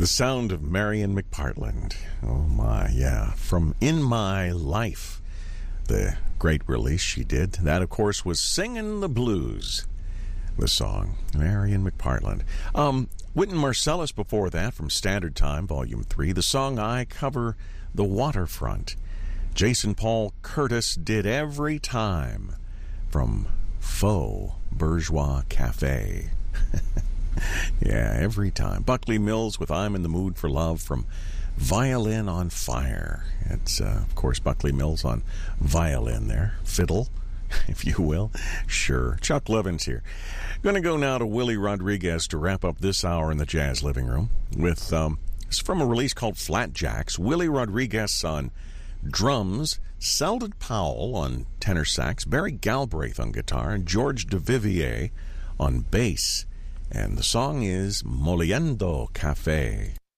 The sound of Marion McPartland. Oh my, yeah. From In My Life, the great release she did. That, of course, was Singin' the Blues, the song. Marion McPartland. Wynton Marsalis before that from Standard Time, Volume 3. The song I Cover the Waterfront. Jason Paul Curtis did Every Time from Faux Bourgeois Cafe. Yeah, Every Time. Buckley Mills with I'm in the Mood for Love from Violin on Fire. It's, of course, Buckley Mills on violin there. Fiddle, if you will. Sure. Chuck Levin's here. Going to go now to Willie Rodriguez to wrap up this hour in the Jazz Living Room with, it's from a release called Flat Jacks. Willie Rodriguez on drums, Selden Powell on tenor sax, Barry Galbraith on guitar, and George Duvivier on bass. And the song is Moliendo Cafe.